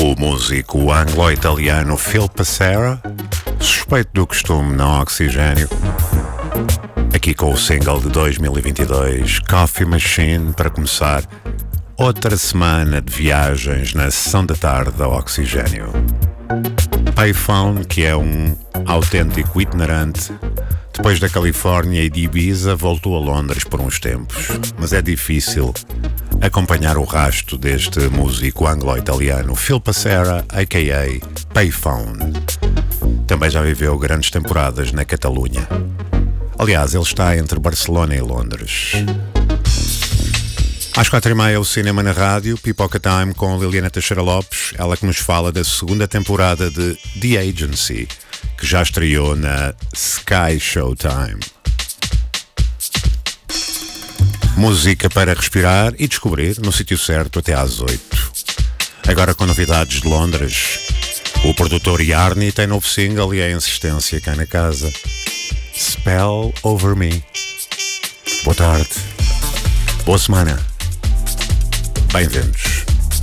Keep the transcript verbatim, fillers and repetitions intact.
O músico anglo-italiano Phil Passera, suspeito do costume não oxigênio, aqui com o single de dois mil e vinte e dois, Coffee Machine, para começar outra semana de viagens na sessão da tarde da Oxigênio. Payphone, que é um autêntico itinerante, depois da Califórnia e de Ibiza, voltou a Londres por uns tempos, mas é difícil acompanhar o rastro deste músico anglo-italiano Phil Passera, a k a. Payphone. Também já viveu grandes temporadas na Catalunha. Aliás, ele está entre Barcelona e Londres. Às quatro e meia, o Cinema na Rádio, Pipoca Time com Liliana Teixeira Lopes, ela que nos fala da segunda temporada de The Agency, que já estreou na Sky Showtime. Música para respirar e descobrir no sítio certo até às oito. Agora com novidades de Londres, o produtor Yarny tem novo single e é insistência cá na casa. Spell Over Me. Boa tarde. Boa semana. Bem-vindos.